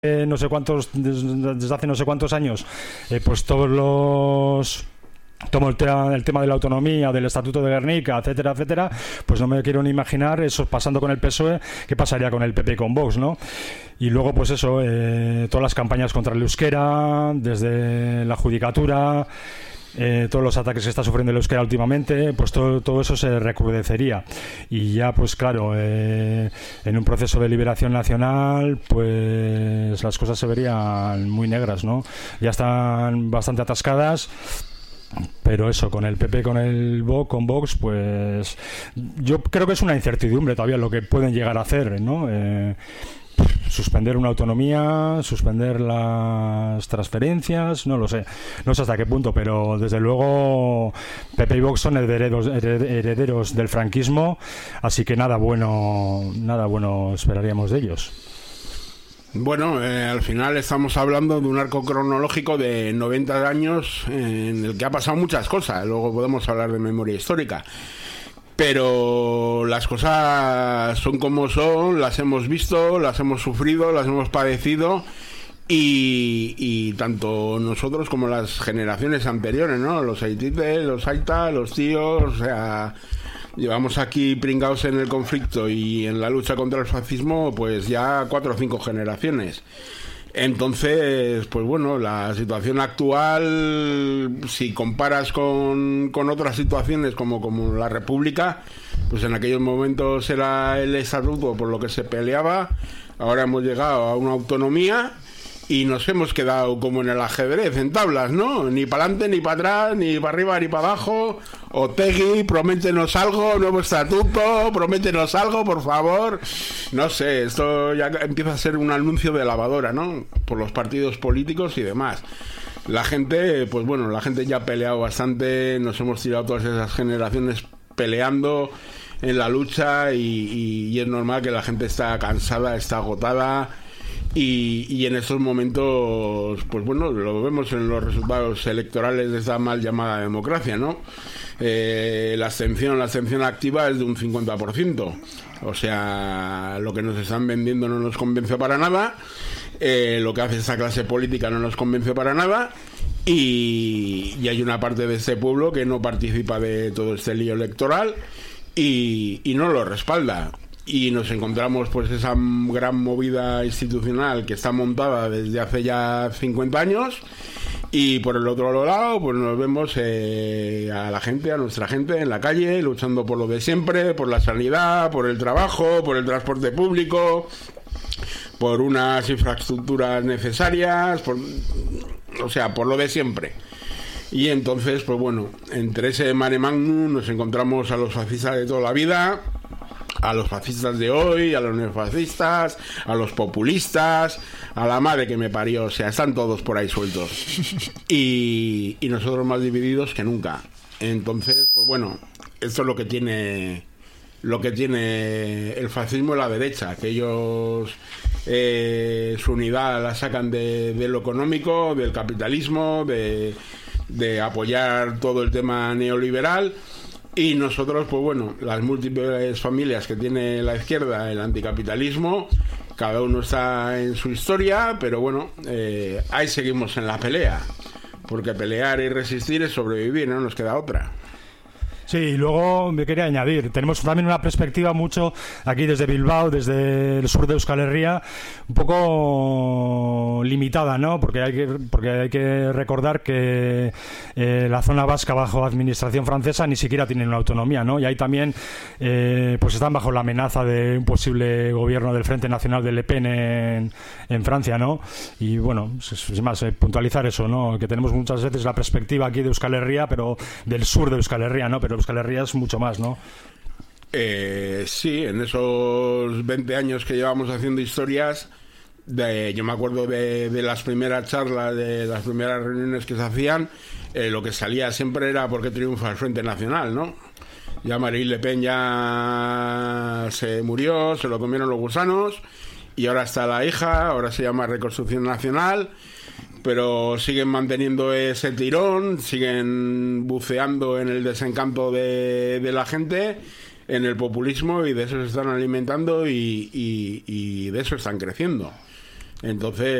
no sé cuántos, desde hace no sé cuántos años, pues tomo el tema de la autonomía, del Estatuto de Gernika, etcétera, etcétera, pues no me quiero ni imaginar eso pasando con el PSOE, qué pasaría con el PP y con Vox, ¿no? Y luego, pues eso, todas las campañas contra el euskera, desde la judicatura, todos los ataques que está sufriendo el euskera últimamente, pues todo eso se recrudecería. Y ya, pues claro, en un proceso de liberación nacional, pues las cosas se verían muy negras, ¿no? Ya están bastante atascadas. Pero eso, con el PP, con Vox, pues yo creo que es una incertidumbre todavía lo que pueden llegar a hacer, ¿no? Suspender una autonomía, suspender las transferencias, no lo sé, no sé hasta qué punto, pero desde luego PP y Vox son herederos del franquismo, así que nada bueno esperaríamos de ellos. Bueno, al final estamos hablando de un arco cronológico de 90 años en el que ha pasado muchas cosas. Luego podemos hablar de memoria histórica. Pero las cosas son como son, las hemos visto, las hemos sufrido, las hemos padecido. Y tanto nosotros como las generaciones anteriores, ¿no? Los aitites, los aita, los tíos, o sea... Llevamos aquí pringados en el conflicto y en la lucha contra el fascismo pues ya 4 o 5 generaciones. Entonces, pues bueno, la situación actual, si comparas con otras situaciones como la República, pues en aquellos momentos era el estatuto por lo que se peleaba, ahora hemos llegado a una autonomía y nos hemos quedado como en el ajedrez, en tablas, ¿no? Ni para adelante, ni para atrás, ni para arriba, ni para abajo. Otegi, prométenos algo, nuevo estatuto, prométenos algo, por favor. No sé, esto ya empieza a ser un anuncio de lavadora, ¿no? Por los partidos políticos y demás. La gente, pues bueno, la gente ya ha peleado bastante, nos hemos tirado todas esas generaciones peleando en la lucha y es normal que la gente está cansada, está agotada. Y en estos momentos, pues bueno, lo vemos en los resultados electorales de esta mal llamada democracia, ¿no? La abstención activa es de un 50%. O sea, lo que nos están vendiendo no nos convence para nada. Lo que hace esta clase política no nos convence para nada. Y hay una parte de este pueblo que no participa de todo este lío electoral y no lo respalda. Y nos encontramos pues esa gran movida institucional que está montada desde hace ya 50 años y por el otro lado pues nos vemos a la gente, a nuestra gente en la calle luchando por lo de siempre, por la sanidad, por el trabajo, por el transporte público, por unas infraestructuras necesarias, por lo de siempre. Y entonces pues bueno, entre ese mare magnum nos encontramos a los fascistas de toda la vida, a los fascistas de hoy, a los neofascistas, a los populistas, a la madre que me parió, o sea, están todos por ahí sueltos. Y nosotros más divididos que nunca. Entonces, pues bueno, esto es lo que tiene el fascismo y la derecha, que ellos su unidad la sacan de lo económico, del capitalismo, de apoyar todo el tema neoliberal. Y nosotros, pues bueno, las múltiples familias que tiene la izquierda, el anticapitalismo, cada uno está en su historia, pero bueno, ahí seguimos en la pelea, porque pelear y resistir es sobrevivir, no nos queda otra. Sí, y luego me quería añadir, tenemos también una perspectiva mucho aquí desde Bilbao, desde el sur de Euskal Herria, un poco limitada, ¿no? Porque hay que recordar que la zona vasca bajo administración francesa ni siquiera tiene una autonomía, ¿no? Y ahí también pues están bajo la amenaza de un posible gobierno del Frente Nacional de Le Pen en Francia, ¿no? Y bueno, sin más, puntualizar eso, ¿no? Que tenemos muchas veces la perspectiva aquí de Euskal Herria, pero del sur de Euskal Herria, ¿no? Pero Euskal Herria es mucho más, ¿no? Sí, en esos 20 años que llevamos haciendo historias, yo me acuerdo de las primeras charlas, de las primeras reuniones que se hacían, lo que salía siempre era ¿por qué triunfa el Frente Nacional?, ¿no? Ya Marine Le Pen ya se murió, se lo comieron los gusanos, y ahora está la hija, ahora se llama Reconstrucción Nacional, pero siguen manteniendo ese tirón, siguen buceando en el desencanto de la gente, en el populismo, y de eso se están alimentando y de eso están creciendo. Entonces